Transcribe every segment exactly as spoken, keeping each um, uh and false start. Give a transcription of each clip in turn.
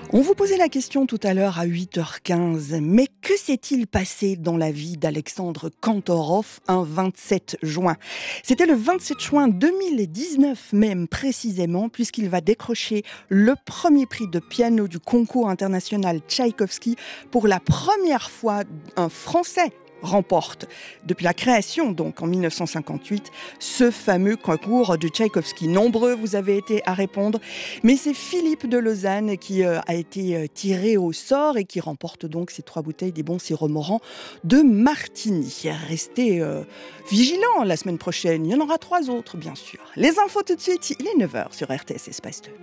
On vous posait la question tout à l'heure à huit heures quinze, mais que s'est-il passé dans la vie d'Alexandre Kantorov un vingt-sept juin ? C'était le vingt-sept juin deux mille dix-neuf même précisément, puisqu'il va décrocher le premier prix de piano du concours international Tchaïkovski. Pour la première fois, un Français remporte, depuis la création donc en mille neuf cent cinquante-huit, ce fameux concours de Tchaïkovski. Nombreux vous avez été à répondre, mais c'est Philippe de Lausanne qui euh, a été euh, tiré au sort et qui remporte donc ces trois bouteilles des bons sirop morant de Martini. Restez euh, vigilants la semaine prochaine, il y en aura trois autres bien sûr. Les infos tout de suite, il est neuf heures sur R T S Espace deux.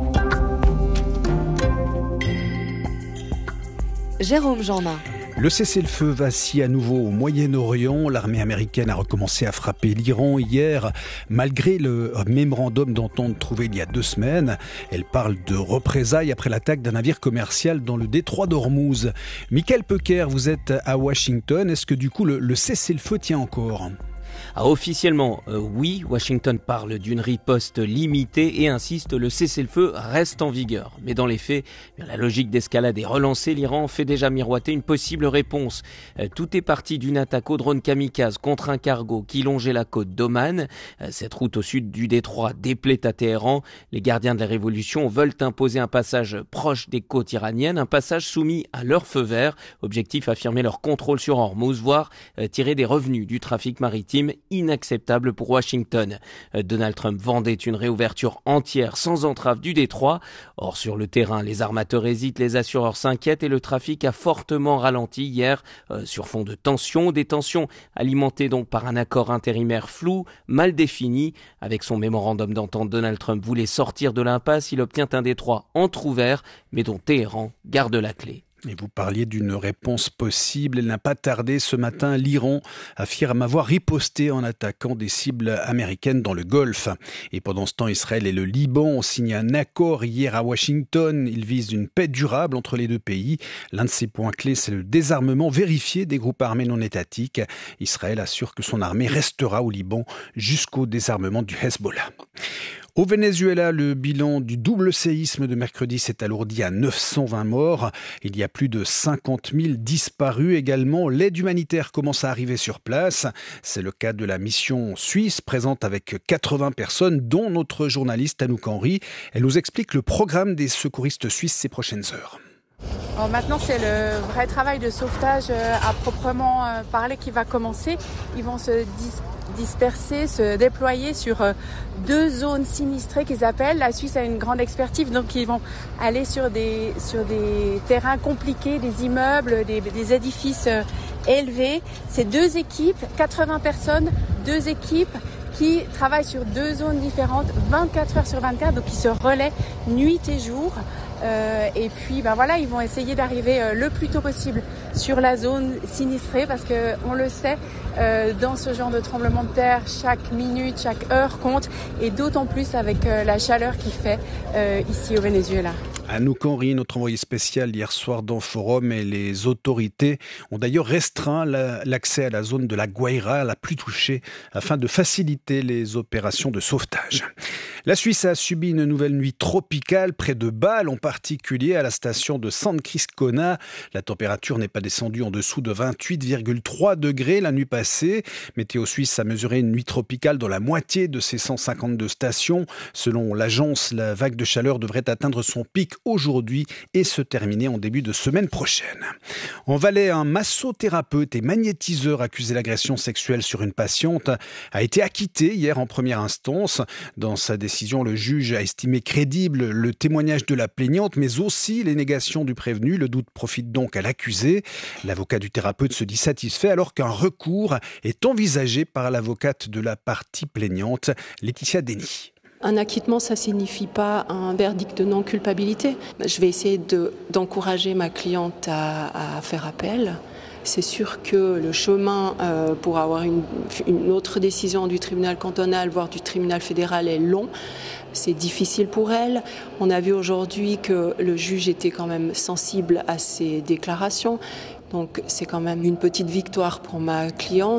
Jérôme Jeannin. Le cessez-le-feu vacille à nouveau au Moyen-Orient. L'armée américaine a recommencé à frapper l'Iran hier, malgré le mémorandum d'entente trouvé il y a deux semaines. Elle parle de représailles après l'attaque d'un navire commercial dans le détroit d'Ormuz. Michael Pecker, vous êtes à Washington. Est-ce que du coup le, le cessez-le-feu tient encore ? Ah, officiellement, euh, oui, Washington parle d'une riposte limitée et insiste, le cessez-le-feu reste en vigueur. Mais dans les faits, la logique d'escalade est relancée. L'Iran fait déjà miroiter une possible réponse. Euh, tout est parti d'une attaque au drone kamikaze contre un cargo qui longeait la côte d'Oman. Euh, cette route au sud du détroit déplaît à Téhéran. Les gardiens de la révolution veulent imposer un passage proche des côtes iraniennes, un passage soumis à leur feu vert. Objectif, affirmer leur contrôle sur Hormuz, voire euh, tirer des revenus du trafic maritime, inacceptable pour Washington. Donald Trump vendait une réouverture entière sans entrave du détroit. Or, sur le terrain, les armateurs hésitent, les assureurs s'inquiètent et le trafic a fortement ralenti hier euh, sur fond de tensions. Des tensions alimentées donc par un accord intérimaire flou, mal défini. Avec son mémorandum d'entente, Donald Trump voulait sortir de l'impasse. Il obtient un détroit entrouvert, mais dont Téhéran garde la clé. Et vous parliez d'une réponse possible. Elle n'a pas tardé. Ce matin, l'Iran affirme avoir riposté en attaquant des cibles américaines dans le Golfe. Et pendant ce temps, Israël et le Liban ont signé un accord hier à Washington. Ils visent une paix durable entre les deux pays. L'un de ces points clés, c'est le désarmement vérifié des groupes armés non étatiques. Israël assure que son armée restera au Liban jusqu'au désarmement du Hezbollah. Au Venezuela, le bilan du double séisme de mercredi s'est alourdi à neuf cent vingt morts. Il y a plus de cinquante mille disparus également. L'aide humanitaire commence à arriver sur place. C'est le cas de la mission suisse, présente avec quatre-vingts personnes, dont notre journaliste Anouk Henry. Elle nous explique le programme des secouristes suisses ces prochaines heures. Alors maintenant, c'est le vrai travail de sauvetage à proprement parler qui va commencer. Ils vont se dis- disperser, se déployer sur deux zones sinistrées qu'ils appellent. La Suisse a une grande expertise, donc ils vont aller sur des, sur des terrains compliqués, des immeubles, des, des édifices élevés. C'est deux équipes, quatre-vingts personnes, deux équipes qui travaillent sur deux zones différentes, vingt-quatre heures sur vingt-quatre, donc ils se relaient nuit et jour. Euh, et puis ben voilà, ils vont essayer d'arriver euh, le plus tôt possible sur la zone sinistrée parce que on le sait, euh, dans ce genre de tremblement de terre, chaque minute, chaque heure compte, et d'autant plus avec euh, la chaleur qu'il fait euh, ici au Venezuela. Anouk Henry, notre envoyé spécial hier soir dans Forum, et les autorités ont d'ailleurs restreint la, l'accès à la zone de la Guaira, la plus touchée, afin de faciliter les opérations de sauvetage. La Suisse a subi une nouvelle nuit tropicale près de Bâle, en particulier à la station de San Criscona. La température n'est pas descendue en dessous de vingt-huit virgule trois degrés la nuit passée. Météo Suisse a mesuré une nuit tropicale dans la moitié de ses cent cinquante-deux stations. Selon l'agence, la vague de chaleur devrait atteindre son pic aujourd'hui et se terminer en début de semaine prochaine. En Valais, un massothérapeute et magnétiseur accusé d'agression sexuelle sur une patiente a été acquitté hier en première instance. Dans sa décision, le juge a estimé crédible le témoignage de la plaignante, mais aussi les négations du prévenu. Le doute profite donc à l'accusé. L'avocat du thérapeute se dit satisfait alors qu'un recours est envisagé par l'avocate de la partie plaignante, Laetitia Denis. Un acquittement, ça ne signifie pas un verdict de non-culpabilité. Je vais essayer de, d'encourager ma cliente à, à faire appel. C'est sûr que le chemin euh, pour avoir une, une autre décision du tribunal cantonal, voire du tribunal fédéral, est long. C'est difficile pour elle. On a vu aujourd'hui que le juge était quand même sensible à ses déclarations. Donc c'est quand même une petite victoire pour ma cliente.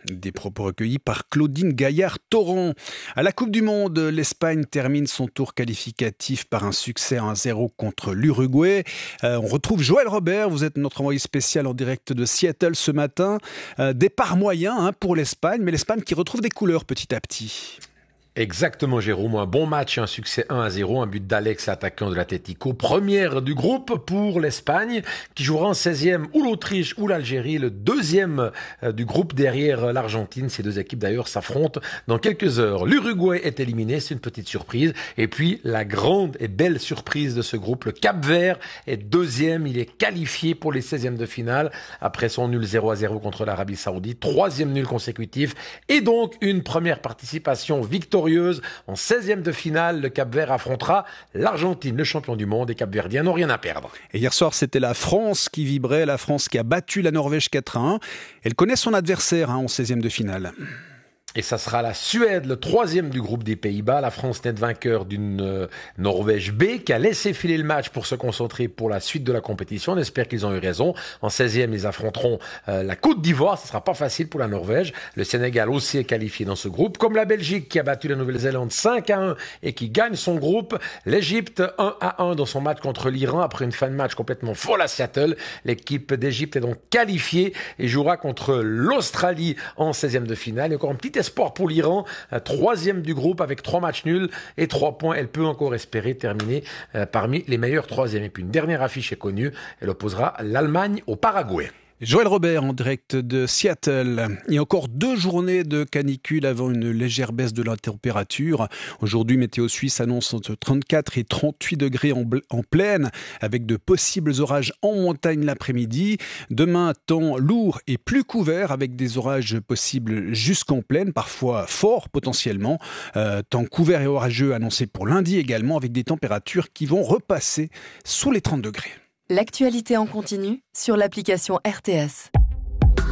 Des propos recueillis par Claudine Gaillard-Torrent. À la Coupe du Monde, l'Espagne termine son tour qualificatif par un succès un zéro contre l'Uruguay. Euh, on retrouve Joël Robert, vous êtes notre envoyé spécial en direct de Seattle ce matin. Euh, départ moyen hein, pour l'Espagne, mais l'Espagne qui retrouve des couleurs petit à petit. Exactement Jérôme, un bon match, un succès un à zéro, un but d'Alex, attaquant de l'Atlético, première du groupe pour l'Espagne qui jouera en seizième ou l'Autriche ou l'Algérie, le deuxième du groupe derrière l'Argentine. Ces deux équipes d'ailleurs s'affrontent dans quelques heures. L'Uruguay est éliminé, c'est une petite surprise. Et puis la grande et belle surprise de ce groupe, le Cap-Vert est deuxième, il est qualifié pour les seizièmes de finale après son nul zéro à zéro contre l'Arabie Saoudite, troisième nul consécutif et donc une première participation victorieuse. En seizième de finale, le Cap-Vert affrontera l'Argentine, le champion du monde, et Cap-Verdiens n'ont rien à perdre. Et hier soir, c'était la France qui vibrait, la France qui a battu la Norvège quatre à un. Elle connaît son adversaire hein, en seizième de finale. Et ça sera la Suède, le troisième du groupe des Pays-Bas. La France n'est vainqueur d'une euh, Norvège B qui a laissé filer le match pour se concentrer pour la suite de la compétition. On espère qu'ils ont eu raison. En seizième, ils affronteront euh, la Côte d'Ivoire. Ce sera pas facile pour la Norvège. Le Sénégal aussi est qualifié dans ce groupe. Comme la Belgique qui a battu la Nouvelle-Zélande cinq à un et qui gagne son groupe. L'Égypte un à un dans son match contre l'Iran après une fin de match complètement folle à Seattle. L'équipe d'Égypte est donc qualifiée et jouera contre l'Australie en seizième de finale. Et encore un petit espoir pour l'Iran, troisième du groupe avec trois matchs nuls et trois points. Elle peut encore espérer terminer euh, parmi les meilleurs troisièmes. Et puis une dernière affiche est connue, elle opposera l'Allemagne au Paraguay. Joël Robert en direct de Seattle. Il y a encore deux journées de canicule avant une légère baisse de la température. Aujourd'hui, Météo Suisse annonce entre trente-quatre et trente-huit degrés en, bl- en plaine, avec de possibles orages en montagne l'après-midi. Demain, temps lourd et plus couvert, avec des orages possibles jusqu'en plaine, parfois forts potentiellement. Euh, temps couvert et orageux annoncé pour lundi également, avec des températures qui vont repasser sous les trente degrés. L'actualité en continu sur l'application R T S.